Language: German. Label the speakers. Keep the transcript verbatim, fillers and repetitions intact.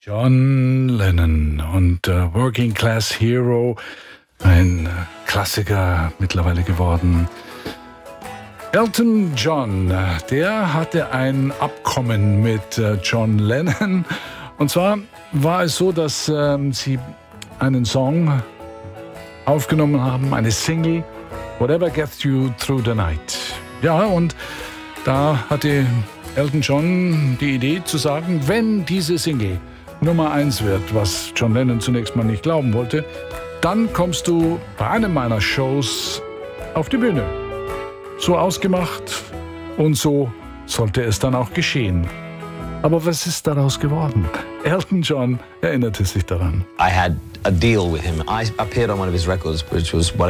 Speaker 1: John Lennon und äh, Working Class Hero, ein äh, Klassiker mittlerweile geworden. Elton John, äh, der hatte ein Abkommen mit äh, John Lennon. Und zwar war es so, dass äh, sie einen Song aufgenommen haben, eine Single, Whatever Gets You Through the Night. Ja, und da hatte Elton John die Idee zu sagen, wenn diese Single Nummer eins wird, was John Lennon zunächst mal nicht glauben wollte, dann kommst du bei einem meiner Shows auf die Bühne. So ausgemacht und so sollte es dann auch geschehen. Aber was ist daraus geworden? Elton John erinnerte sich daran.
Speaker 2: I had a deal with him. I appeared on one of his records, which was